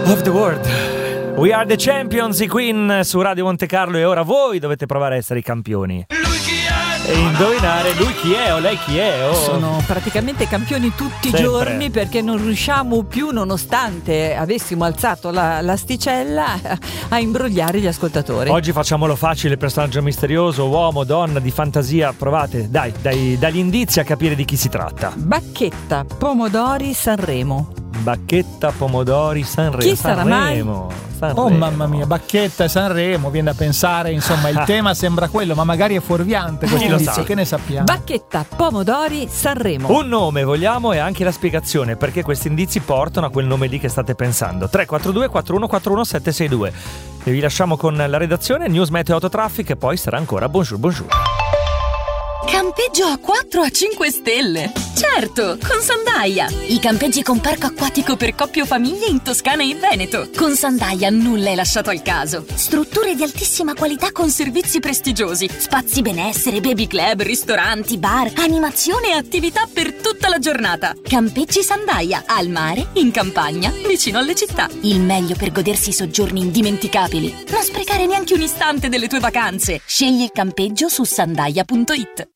of the world. We are the champions, i Queen su Radio Monte Carlo, e ora voi dovete provare a essere i campioni. E indovinare lui chi è o lei chi è. Sono praticamente campioni tutti i giorni, perché non riusciamo più, nonostante avessimo alzato l'asticella, a imbrogliare gli ascoltatori. Oggi facciamolo facile, personaggio misterioso, uomo, donna, di fantasia. Provate, dagli indizi a capire di chi si tratta. Bacchetta, pomodori, Sanremo. Bacchetta, pomodori, Sanremo. Chi sarà mai? Sanremo. Oh mamma mia, Bacchetta e Sanremo, viene da pensare, insomma, il tema sembra quello, ma magari è fuorviante questo indizio, che ne sappiamo? Bacchetta, pomodori, Sanremo. Un nome vogliamo e anche la spiegazione perché questi indizi portano a quel nome lì che state pensando. 342 4141 762. E vi lasciamo con la redazione, news, meteo, autotraffic, e poi sarà ancora bonjour. Campeggio a 4 a 5 stelle. Certo, con Sandaia. I campeggi con parco acquatico per coppie o famiglie in Toscana e in Veneto. Con Sandaia nulla è lasciato al caso. Strutture di altissima qualità con servizi prestigiosi. Spazi benessere, baby club, ristoranti, bar, animazione e attività per tutta la giornata. Campeggi Sandaia. Al mare, in campagna, vicino alle città. Il meglio per godersi soggiorni indimenticabili. Non sprecare neanche un istante delle tue vacanze. Scegli il campeggio su sandaia.it.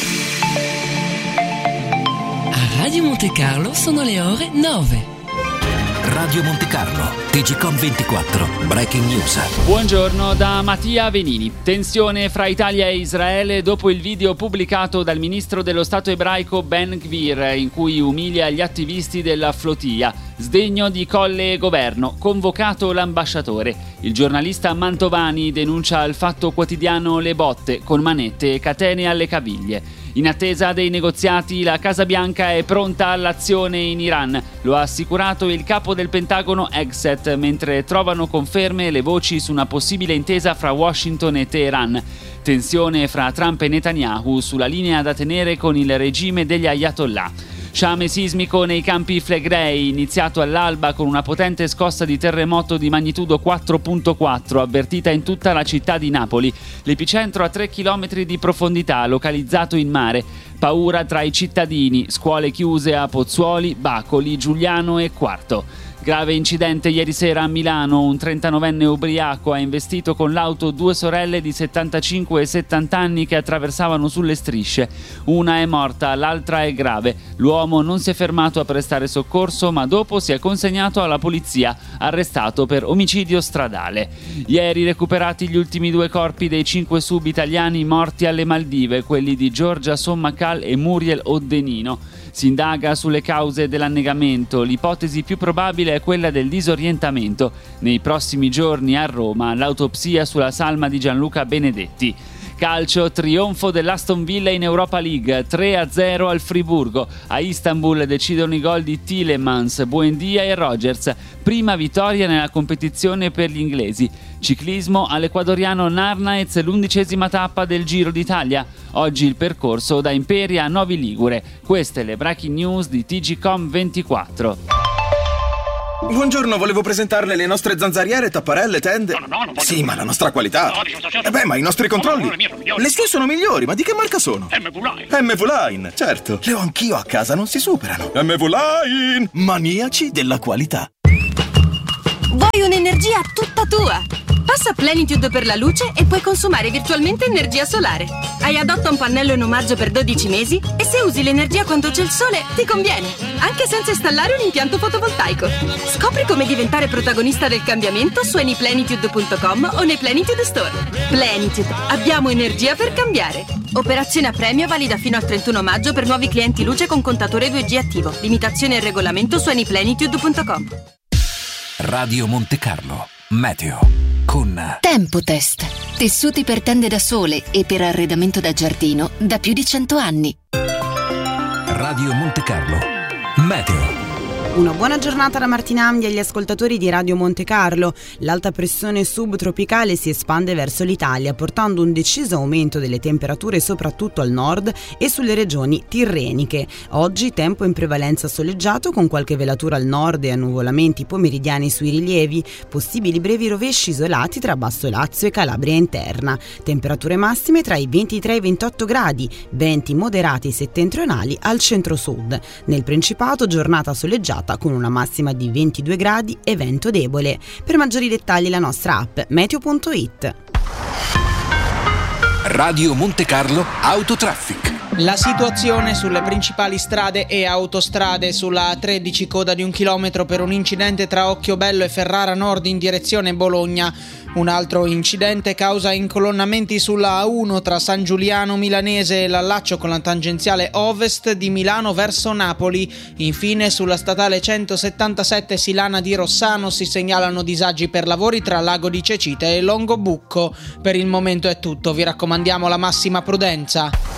Radio Monte Carlo sono le ore 9. Radio Monte Carlo, TGCOM 24, Breaking News. Buongiorno da Mattia Venini. Tensione fra Italia e Israele dopo il video pubblicato dal ministro dello Stato ebraico Ben Gvir, in cui umilia gli attivisti della flotilla. Sdegno di Colle e governo, convocato l'ambasciatore. Il giornalista Mantovani denuncia al Fatto Quotidiano le botte con manette e catene alle caviglie. In attesa dei negoziati, la Casa Bianca è pronta all'azione in Iran. Lo ha assicurato il capo del Pentagono Hegseth, mentre trovano conferme le voci su una possibile intesa fra Washington e Teheran. Tensione fra Trump e Netanyahu sulla linea da tenere con il regime degli Ayatollah. Sciame sismico nei campi Flegrei, iniziato all'alba con una potente scossa di terremoto di magnitudo 4.4 avvertita in tutta la città di Napoli. L'epicentro a 3 km di profondità, localizzato in mare. Paura tra i cittadini, scuole chiuse a Pozzuoli, Bacoli, Giuliano e Quarto. Grave incidente ieri sera a Milano, un 39enne ubriaco ha investito con l'auto due sorelle di 75 e 70 anni che attraversavano sulle strisce. Una è morta, l'altra è grave. L'uomo non si è fermato a prestare soccorso, ma dopo si è consegnato alla polizia, arrestato per omicidio stradale. Ieri recuperati gli ultimi 2 corpi dei 5 sub italiani morti alle Maldive, quelli di Giorgia Sommacal e Muriel Oddenino. Si indaga sulle cause dell'annegamento, l'ipotesi più probabile è quella del disorientamento. Nei prossimi giorni a Roma l'autopsia sulla salma di Gianluca Benedetti. Calcio, trionfo dell'Aston Villa in Europa League, 3-0 al Friburgo. A Istanbul decidono i gol di Tielemans, Buendia e Rogers. Prima vittoria nella competizione per gli inglesi. Ciclismo, all'ecuadoriano Narnaez, l'11ª tappa del Giro d'Italia. Oggi il percorso da Imperia a Novi Ligure. Queste le breaking news di TGCOM 24. Buongiorno, volevo presentarle le nostre zanzariere, tapparelle, tende. No, non voglio. Sì, ma la nostra qualità. Ma i nostri controlli. Le sue sono migliori, ma di che marca sono? MV-Line, certo. Le ho anch'io a casa, non si superano. MV-Line, maniaci della qualità. Vuoi un'energia tutta tua? Passa Plenitude per la luce e puoi consumare virtualmente energia solare. Hai adotta un pannello in omaggio per 12 mesi e se usi l'energia quando c'è il sole ti conviene, anche senza installare un impianto fotovoltaico. Scopri come diventare protagonista del cambiamento su anyplenitude.com o nei Plenitude Store. Plenitude, abbiamo energia per cambiare. Operazione a premio valida fino al 31 maggio per nuovi clienti luce con contatore 2G attivo. Limitazione e regolamento su anyplenitude.com. Radio Monte Carlo, meteo con Tempotest, tessuti per tende da sole e per arredamento da giardino da più di 100 anni. Radio Monte Carlo, meteo. Una buona giornata da Martina Amdi agli ascoltatori di Radio Monte Carlo. L'alta pressione subtropicale si espande verso l'Italia, portando un deciso aumento delle temperature soprattutto al nord e sulle regioni tirreniche. Oggi tempo in prevalenza soleggiato con qualche velatura al nord e annuvolamenti pomeridiani sui rilievi, possibili brevi rovesci isolati tra Basso Lazio e Calabria interna. Temperature massime tra i 23 e i 28 gradi, venti moderati settentrionali al centro-sud. Nel Principato giornata soleggiata giornata con una massima di 22 gradi e vento debole. Per maggiori dettagli la nostra app meteo.it. Radio Monte Carlo Autotraffic. La situazione sulle principali strade e autostrade: sulla A13 coda di 1 chilometro per un incidente tra Occhiobello e Ferrara Nord in direzione Bologna. Un altro incidente causa incolonnamenti sulla A1 tra San Giuliano Milanese e l'allaccio con la tangenziale ovest di Milano verso Napoli. Infine sulla statale 177 Silana di Rossano si segnalano disagi per lavori tra Lago di Cecite e Longobucco. Per il momento è tutto, vi raccomandiamo la massima prudenza.